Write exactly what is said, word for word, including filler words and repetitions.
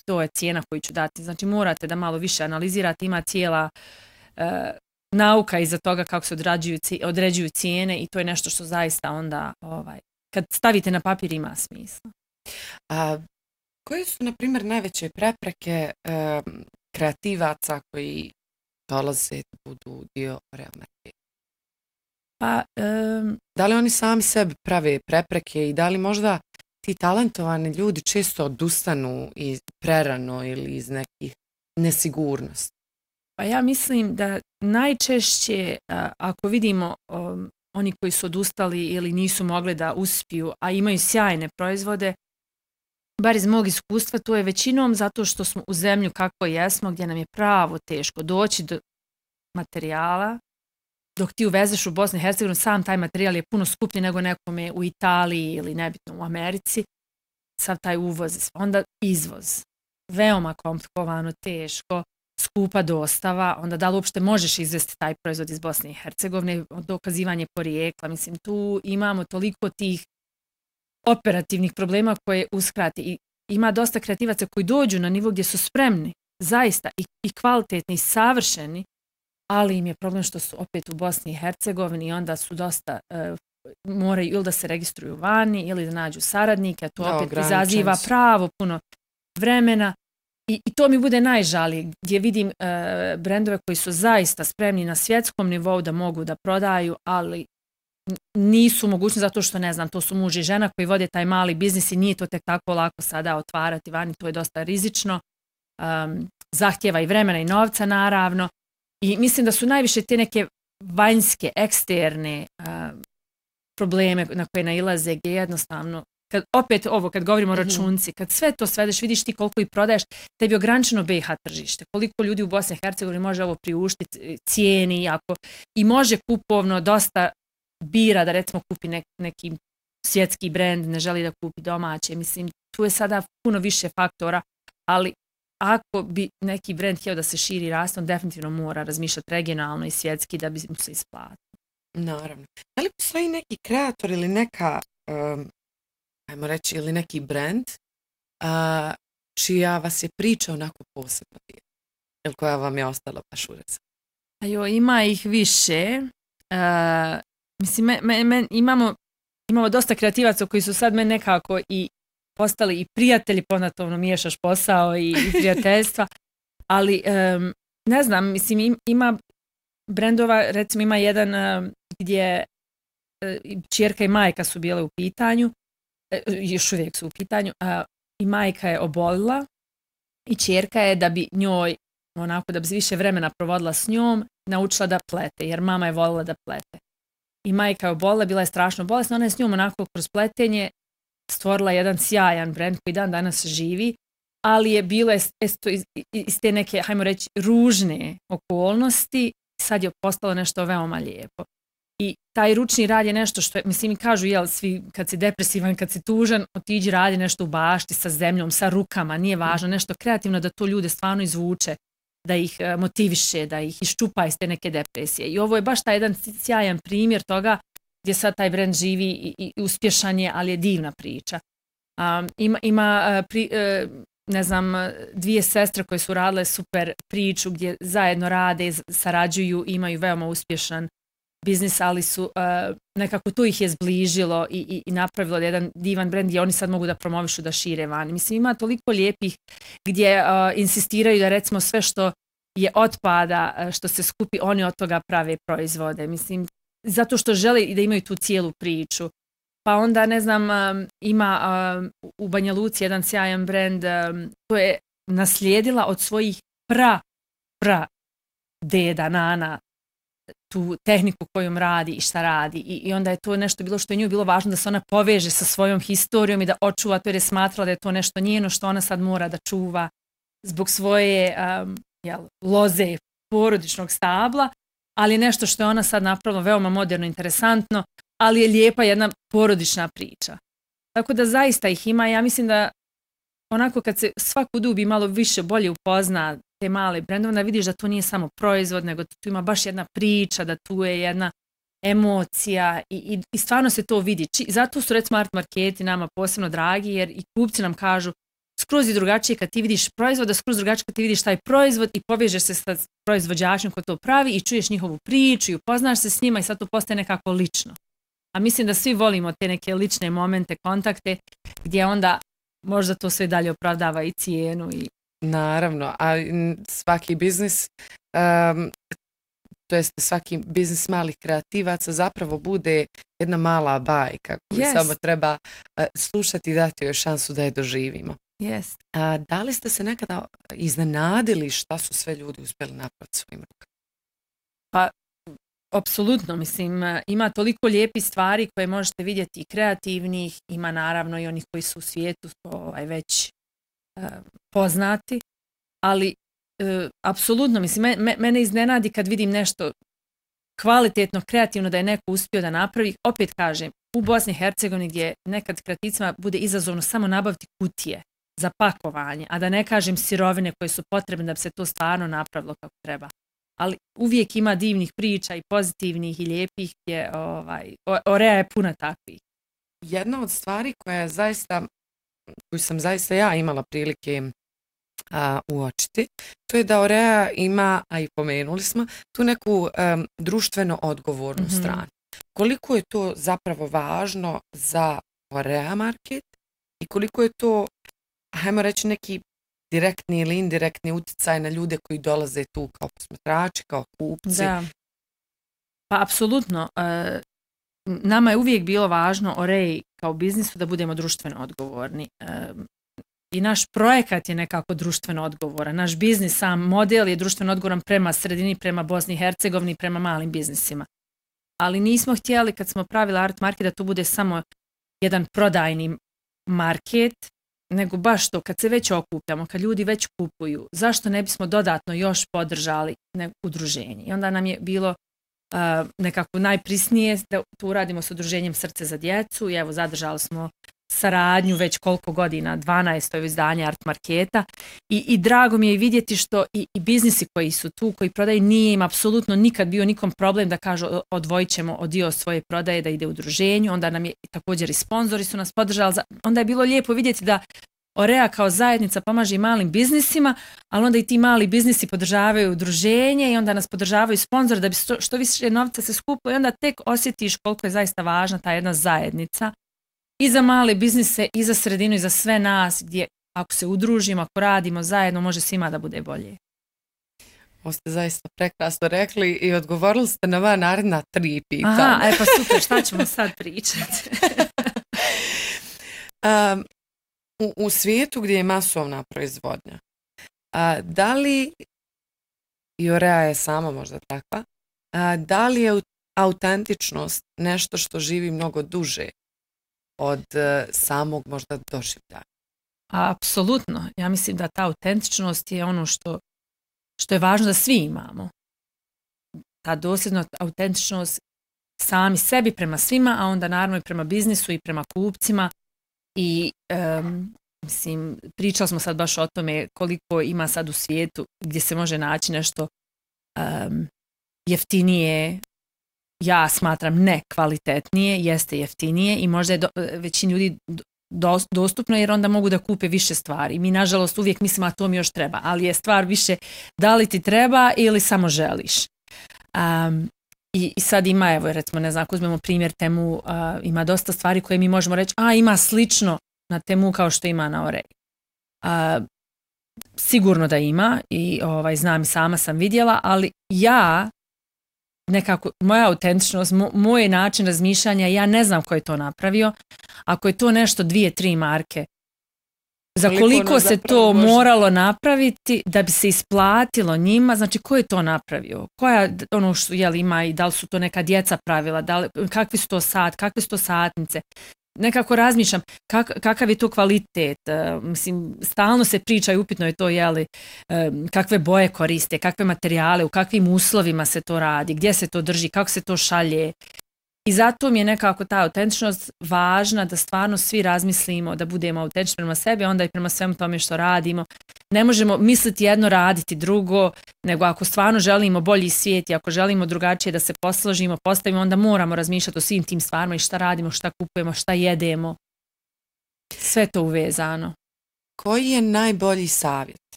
to je cijena koju ću dati. Znači morate da malo više analizirate, ima cijela uh, nauka iza toga kako se određuju, određuju cijene i to je nešto što zaista onda ovaj, kad stavite na papir ima smisla. A, koje su, na primjer, najveće prepreke e, kreativaca koji dolaze da budu dio Real Marketa? Pa, um, da li oni sami sebi prave prepreke i da li možda ti talentovani ljudi često odustanu iz prerano ili iz nekih nesigurnosti? Pa ja mislim da najčešće uh, ako vidimo um, oni koji su odustali ili nisu mogli da uspiju, a imaju sjajne proizvode, bar iz mog iskustva, to je većinom zato što smo u zemlju kako jesmo, gdje nam je pravo teško doći do materijala. Dok ti uvezeš u Bosnu i Hercegovinu, sam taj materijal je puno skuplji nego nekome u Italiji ili nebitno u Americi. Sav taj uvoz, onda izvoz. Veoma komplikovano, teško, skupa dostava, onda da li uopšte možeš izvesti taj proizvod iz Bosne i Hercegovine, dokazivanje porijekla, mislim, tu imamo toliko tih operativnih problema koje uskrati i ima dosta kreativaca koji dođu na nivo gdje su spremni, zaista i, i kvalitetni i savršeni, ali im je problem što su opet u Bosni i Hercegovini i onda su dosta, uh, moraju ili da se registruju vani ili da nađu saradnike, a to da, opet izaziva pravo puno vremena. I, I to mi bude najžalije, gdje vidim uh, brendove koji su zaista spremni na svjetskom nivou da mogu da prodaju, ali nisu mogućni zato što, ne znam, to su muž i žena koji vode taj mali biznis i nije to tek tako lako sada otvarati vani, to je dosta rizično, um, zahtjeva i vremena i novca naravno. I mislim da su najviše te neke vanjske, eksterne uh, probleme na koje nailaze gdje jednostavno, kad, opet ovo, kad govorimo o računci, kad sve to svedeš, vidiš ti koliko i prodaješ, tebi je ograničeno B i H tržište. Koliko ljudi u Bosni i Hercegovini može ovo priuštiti, cijeni, jako, i može kupovno dosta bira da recimo kupi nek, neki svjetski brend, ne želi da kupi domaće. Mislim, tu je sada puno više faktora, ali ako bi neki brend htio da se širi i raste, on definitivno mora razmišljati regionalno i svjetski da bi mu se isplatio. Naravno. Da li postoji neki kreator ili neka, um, ajmo reći, ili neki brend uh, čija vas je priča onako posebno dio? Ili koja vam je ostala baš u recu? Ajo, ima ih više. Uh, mislim, me, me, me, imamo, imamo dosta kreativaca koji su sad me nekako i postali i prijatelji, ponatovno miješaš posao i, i prijateljstva, ali um, ne znam, mislim, ima brendova, recimo ima jedan uh, gdje uh, čerka i majka su bile u pitanju, uh, još uvijek su u pitanju, uh, i majka je obolila i čerka je da bi njoj, onako da bi više vremena provodila s njom, naučila da plete, jer mama je volila da plete. I majka je obolila, bila je strašno bolesna, ona je s njom onako kroz pletenje stvorila jedan sjajan brend koji dan danas živi, ali je bilo iz, iz, iz te neke, hajmo reći, ružne okolnosti, sad je postalo nešto veoma lijepo. I taj ručni rad je nešto što, je, mislim, kažu, jel, svi, kad si depresivan, kad si tužan, otiđi radi nešto u bašti sa zemljom, sa rukama, nije važno, nešto kreativno da to ljude stvarno izvuče, da ih motiviše, da ih iščupa iz te neke depresije. I ovo je baš taj jedan sjajan primjer toga gdje sad taj brend živi i, i uspješan je, ali je divna priča. Um, ima, ima pri, uh, ne znam, dvije sestre koje su radile super priču gdje zajedno rade, sarađuju, imaju veoma uspješan biznis, ali su uh, nekako to ih je zbližilo i, i, i napravilo jedan divan brend gdje oni sad mogu da promovišu, da šire vani. Mislim, ima toliko lijepih gdje uh, insistiraju da recimo sve što je otpada, što se skupi, oni od toga prave proizvode. Mislim, zato što žele i da imaju tu cijelu priču. Pa onda, ne znam, um, ima um, u Banja Luci jedan sjajan brend um, to je naslijedila od svojih pra, pra deda, nana, tu tehniku kojom radi i šta radi. I, i onda je to nešto bilo što je nju bilo važno da se ona poveže sa svojom historijom i da očuva to jer je smatrala da je to nešto njeno što ona sad mora da čuva zbog svoje um, jel, loze porodičnog stabla, ali nešto što je ona sad napravila veoma moderno, interesantno, ali je lijepa jedna porodična priča. Tako da zaista ih ima. Ja mislim da onako kad se svaku dubi malo više bolje upozna te male brendove, da vidiš da to nije samo proizvod, nego da tu ima baš jedna priča, da tu je jedna emocija i, i, i stvarno se to vidi. Či, zato su recimo art marketi nama posebno dragi, jer i kupci nam kažu s skroz i drugačije kad ti vidiš proizvod, a skroz drugačije kad ti vidiš taj proizvod i povežeš se sa proizvođačem koji to pravi i čuješ njihovu priču i upoznaš se s njima i sad to postaje nekako lično. A mislim da svi volimo te neke lične momente, kontakte gdje onda možda to sve dalje opravdava i cijenu. I... Naravno, a svaki biznis, um, to jest svaki biznis malih kreativaca zapravo bude jedna mala bajka koju yes. samo treba uh, slušati i dati joj šansu da je doživimo. Yes. A, da li ste se nekada iznenadili šta su sve ljudi uspjeli napraviti svojim rukama? Pa, apsolutno, mislim, ima toliko lijepih stvari koje možete vidjeti i kreativnih, ima naravno i onih koji su u svijetu ovaj, već uh, poznati, ali uh, apsolutno, mislim, me, me, mene iznenadi kad vidim nešto kvalitetno, kreativno da je neko uspio da napravi. Opet kažem, u Bosni i Hercegovini gdje nekad kreativcima bude izazovno samo nabaviti kutije za pakovanje, a da ne kažem sirovine koje su potrebne da bi se to stvarno napravilo kako treba. Ali uvijek ima divnih priča i pozitivnih i lijepih gdje ovaj, Orea je puna takvih. Jedna od stvari koja je zaista, koju sam zaista ja imala prilike a, uočiti, to je da Orea ima, a i pomenuli smo, tu neku um, društveno odgovornu mm-hmm. stranu. Koliko je to zapravo važno za Orea market i koliko je to, hajmo reći, neki direktni ili indirektni utjecaj na ljude koji dolaze tu kao posmatrači, kao kupci. Da. Pa apsolutno. E, nama je uvijek bilo važno Oreji kao biznisu da budemo društveno odgovorni. E, I naš projekat je nekako društveno odgovoran. Naš biznis, sam model je društveno odgovoran prema sredini, prema Bosni i Hercegovini, prema malim biznisima. Ali nismo htjeli kad smo pravili art market da to bude samo jedan prodajni market, nego baš to, kad se već okupljamo, kad ljudi već kupuju, zašto ne bismo dodatno još podržali udruženje? I onda nam je bilo uh, nekako najprisnije da to uradimo s udruženjem Srce za djecu i evo zadržali smo saradnju već koliko godina, dvanaesto izdanje art marketa i, i drago mi je vidjeti što i, i biznisi koji su tu, koji prodaju, nije im apsolutno nikad bio nikom problem da kažu odvojit ćemo od dio svoje prodaje da ide u udruženju, onda nam je također i sponzori su nas podržali, onda je bilo lijepo vidjeti da Orea kao zajednica pomaže i malim biznisima, ali onda i ti mali biznisi podržavaju udruženje i onda nas podržavaju sponzori da bi što, što više novca se skupilo i onda tek osjetiš koliko je zaista važna ta jedna zajednica i za male biznise, i za sredinu, i za sve nas, gdje ako se udružimo, ako radimo zajedno, može svima da bude bolje. Ovo ste zaista prekrasno rekli i odgovorili ste na ova naredna tri pitanja. Aha, e pa super, šta ćemo sad pričati? um, u, u svijetu gdje je masovna proizvodnja, a, da li, i Orea je sama možda takva, a, da li je autentičnost nešto što živi mnogo duže od uh, samog možda doživljaja? Apsolutno. Ja mislim da ta autentičnost je ono što, što je važno da svi imamo. Ta dosljedna autentičnost sami sebi prema svima, a onda naravno i prema biznisu i prema kupcima. I um, mislim, pričali smo sad baš o tome koliko ima sad u svijetu gdje se može naći nešto um, jeftinije, ja smatram ne kvalitetnije, jeste jeftinije i možda je do, većini ljudi do, dostupno jer onda mogu da kupe više stvari. Mi nažalost uvijek mislimo a to mi još treba, ali je stvar više da li ti treba ili samo želiš. Um, i, I sad ima, evo recimo, ne znam, ako uzmemo primjer Temu, uh, ima dosta stvari koje mi možemo reći, a ima slično na Temu kao što ima na Oreji. Uh, sigurno da ima i ovaj, znam i sama sam vidjela, ali ja nekako, moja autentičnost, moj način razmišljanja, ja ne znam ko je to napravio. Ako je to nešto dvije, tri marke, za koliko se to može moralo napraviti da bi se isplatilo njima, znači ko je to napravio? Koja, ono što jel, ima i da li su to neka djeca pravila, da li, kakvi su to sat, kakve su to satnice? Nekako razmišljam kak, kakav je to kvalitet, uh, mislim, stalno se priča i upitno je to, jeli, uh, kakve boje koriste, kakve materijale, u kakvim uslovima se to radi, gdje se to drži, kako se to šalje. I zato mi je nekako ta autentičnost važna da stvarno svi razmislimo, da budemo autentični prema sebi, onda i prema svemu tome što radimo. Ne možemo misliti jedno, raditi drugo, nego ako stvarno želimo bolji svijet i ako želimo drugačije da se posložimo, postavimo, onda moramo razmišljati o svim tim stvarima i šta radimo, šta kupujemo, šta jedemo. Sve to uvezano. koji je najbolji savjet